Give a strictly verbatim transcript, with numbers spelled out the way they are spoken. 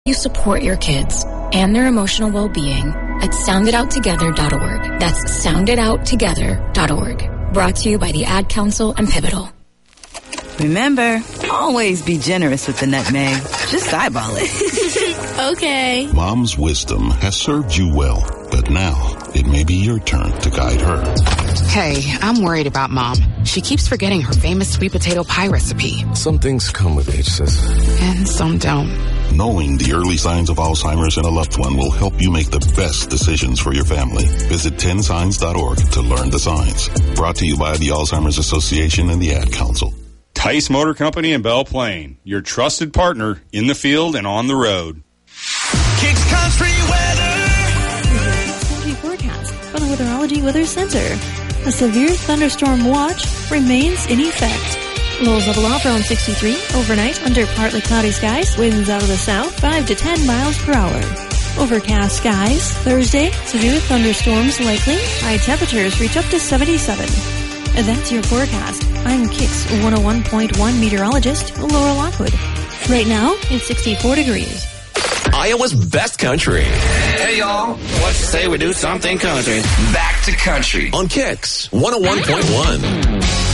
You support your kids and their emotional well-being at sound it out together dot org. That's sound it out together dot org. Brought to you by the Ad Council and Pivotal. Remember, always be generous with the nutmeg. Just eyeball it. Okay. Mom's wisdom has served you well, but now it may be your turn to guide her. Hey, I'm worried about Mom. She keeps forgetting her famous sweet potato pie recipe. Some things come with age, sis. And some don't. Knowing the early signs of Alzheimer's in a loved one will help you make the best decisions for your family. Visit ten signs dot org to learn the signs. Brought to you by the Alzheimer's Association and the Ad Council. Tice Motor Company in Belle Plaine, your trusted partner in the field and on the road. Kicks Country Weather. Forecast from the Weatherology Weather Center. A severe thunderstorm watch remains in effect. Lows level off around sixty-three overnight under partly cloudy skies. Winds out of the south five to ten miles per hour. Overcast skies. Thursday, severe thunderstorms likely. High temperatures reach up to seventy-seven. And that's your forecast. I'm Kix one oh one point one meteorologist Laura Lockwood. Right now, it's sixty-four degrees. Iowa's best country. Hey, y'all. What you say we do something country? Back to country. On Kix one oh one point one.